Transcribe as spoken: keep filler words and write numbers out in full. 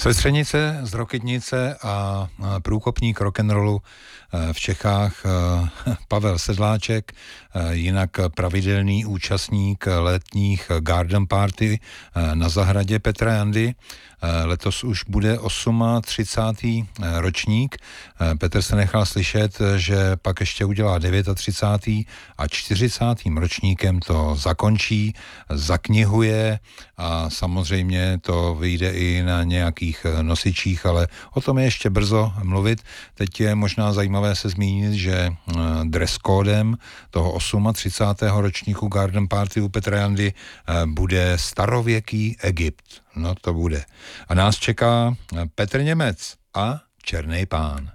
Sestřenice z Rokytnice a průkopník rock'n'rollu v Čechách Pavel Sedláček, jinak pravidelný účastník letních garden party na zahradě Petra Jandy. Letos už bude třicátý osmý ročník. Petr se nechal slyšet, že pak ještě udělá třicátý devátý a čtyřicátým ročníkem to zakončí, zaknihuje a samozřejmě to vyjde i na nějakých nosičích, ale o tom je ještě brzo mluvit. Teď je možná zajímavé se zmínit, že dress kódem toho třicátého osmého ročníku Garden Party u Petra Jandy bude starověký Egypt. No to bude. A nás čeká Petr Němec a Černej pán.